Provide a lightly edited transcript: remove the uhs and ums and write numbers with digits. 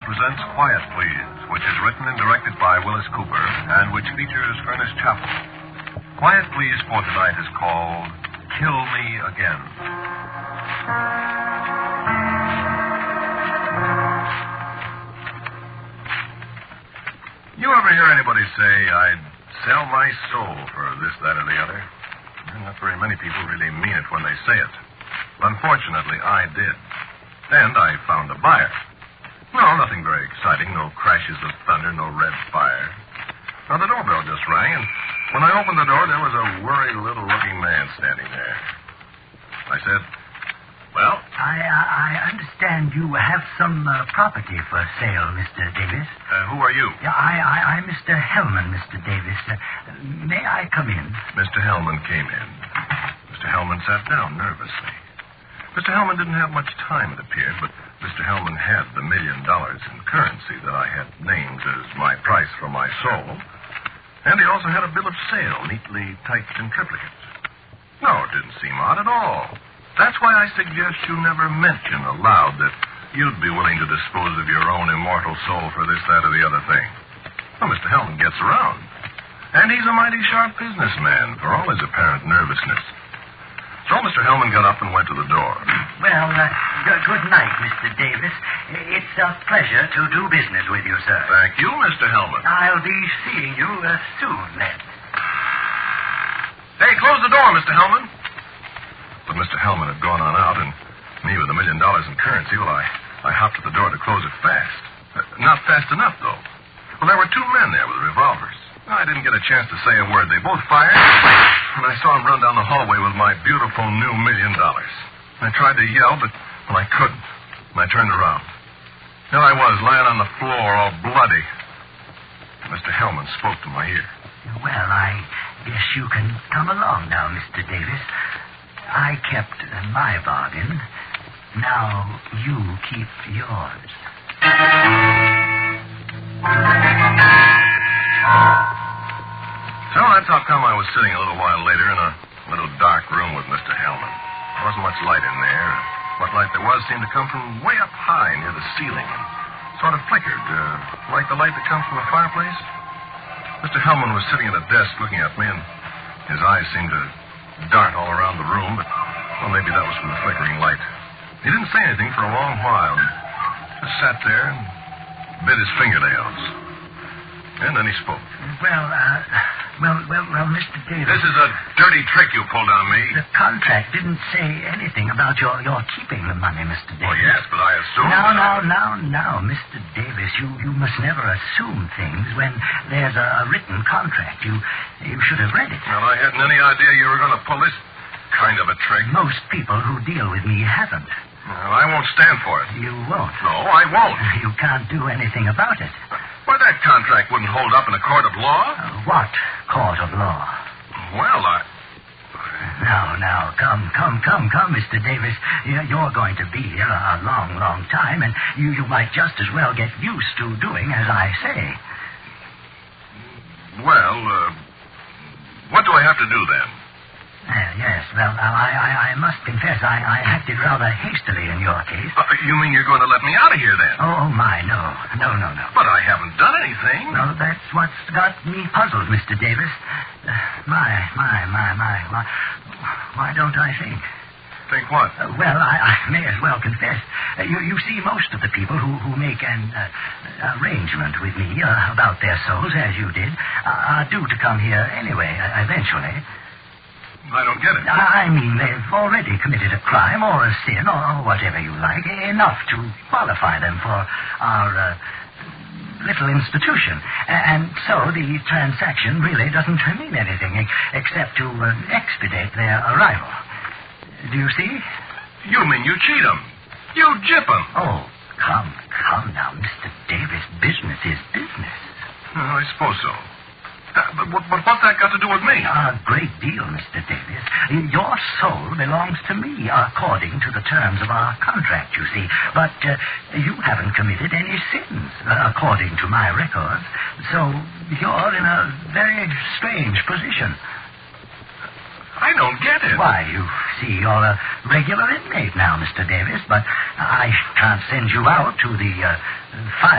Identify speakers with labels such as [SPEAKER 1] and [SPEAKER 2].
[SPEAKER 1] presents Quiet Please, which is written and directed by Willis Cooper and which features Ernest Chappell. Quiet Please for tonight is called Kill Me Again. You ever hear anybody say, I'd sell my soul for this, that, or the other? Not very many people really mean it when they say it. Unfortunately, I did. And I found a buyer. No, nothing very exciting. No crashes of thunder, no red fire. Now, the doorbell just rang, and when I opened the door, there was a worried little-looking man standing there. I said, well?
[SPEAKER 2] I understand you have some property for sale, Mr. Davis.
[SPEAKER 1] Who are you?
[SPEAKER 2] Yeah, I'm Mr. Hellman, Mr. Davis. May I come in?
[SPEAKER 1] Mr. Hellman came in. Mr. Hellman sat down nervously. Mr. Hellman didn't have much time, it appeared, but Mr. Hellman had the $1 million in currency that I had named as my price for my soul. And he also had a bill of sale, neatly typed in triplicate. No, it didn't seem odd at all. That's why I suggest you never mention aloud that you'd be willing to dispose of your own immortal soul for this, that, or the other thing. Well, Mr. Hellman gets around. And he's a mighty sharp businessman, for all his apparent nervousness. So Mr. Hellman got up and went to the door.
[SPEAKER 2] Well, good night, Mr. Davis. It's a pleasure to do business with you, sir.
[SPEAKER 1] Thank you, Mr. Hellman.
[SPEAKER 2] I'll be seeing you soon, then.
[SPEAKER 1] Hey, close the door, Mr. Hellman. But Mr. Hellman had gone on out, and me with $1 million in currency, well, I hopped to the door to close it fast. Not fast enough, though. Well, there were two men there with revolvers. I didn't get a chance to say a word. They both fired, and I saw them run down the hallway with my beautiful new $1 million. I tried to yell, but I couldn't. And I turned around. There I was, lying on the floor, all bloody. Mr. Hellman spoke to my ear.
[SPEAKER 2] Well, I guess you can come along now, Mr. Davis. I kept my bargain. Now you keep yours.
[SPEAKER 1] So that's how come I was sitting a little while later in a little dark room with Mr. Hellman. There wasn't much light in there. What light there was seemed to come from way up high near the ceiling and sort of flickered, like the light that comes from a fireplace. Mr. Hellman was sitting at a desk looking at me, and his eyes seemed to dart all around the room, but, well, maybe that was from the flickering light. He didn't say anything for a long while, and just sat there and bit his fingernails. And then he spoke.
[SPEAKER 2] Well, Mr. Davis.
[SPEAKER 1] This is a dirty trick you pulled on me.
[SPEAKER 2] The contract didn't say anything about your keeping the money, Mr. Davis.
[SPEAKER 1] Oh, yes, but I assumed...
[SPEAKER 2] Now, Mr. Davis, you must never assume things when there's a written contract. You should have read it.
[SPEAKER 1] Well, I hadn't any idea you were going to pull this kind of a trick.
[SPEAKER 2] Most people who deal with me haven't.
[SPEAKER 1] Well, I won't stand for it.
[SPEAKER 2] You won't?
[SPEAKER 1] No, I won't.
[SPEAKER 2] You can't do anything about it.
[SPEAKER 1] Why, that contract wouldn't hold up in a court of law.
[SPEAKER 2] What court of law?
[SPEAKER 1] Well,
[SPEAKER 2] Now, come, Mr. Davis. You're going to be here a long, long time, and you might just as well get used to doing as I say.
[SPEAKER 1] Well, what do I have to do then?
[SPEAKER 2] Yes, well, I must confess I acted rather hastily in your case.
[SPEAKER 1] You mean you're going to let me out of here then?
[SPEAKER 2] Oh, my, no.
[SPEAKER 1] But I haven't done anything.
[SPEAKER 2] No, that's what's got me puzzled, Mr. Davis. My. Why don't I think?
[SPEAKER 1] Think what?
[SPEAKER 2] Well, I may as well confess. You see, most of the people who make an arrangement with me about their souls, as you did, are due to come here anyway, eventually.
[SPEAKER 1] I don't get it.
[SPEAKER 2] I mean, they've already committed a crime or a sin or whatever you like, enough to qualify them for our little institution. And so the transaction really doesn't mean anything except to expedite their arrival. Do you see?
[SPEAKER 1] You mean you cheat them? You gyp them?
[SPEAKER 2] Oh, come now, Mr. Davis. Business is business.
[SPEAKER 1] I suppose so. But what's that got to do with me?
[SPEAKER 2] A great deal, Mr. Davis. Your soul belongs to me according to the terms of our contract, you see. But you haven't committed any sins according to my records. So you're in a very strange position.
[SPEAKER 1] I don't get it.
[SPEAKER 2] Why, you see, you're a regular inmate now, Mr. Davis, but I can't send you out to the fire.